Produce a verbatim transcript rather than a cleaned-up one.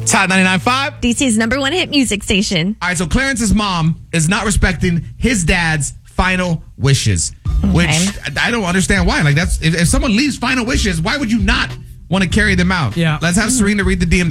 It's Hot ninety-nine point five. D C's number one hit music station. All right, so Clarence's mom is not respecting his dad's final wishes, Okay. which I don't understand why. Like, that's if, if someone leaves final wishes, why would you not want to carry them out? Yeah. Let's have Serena read the D M.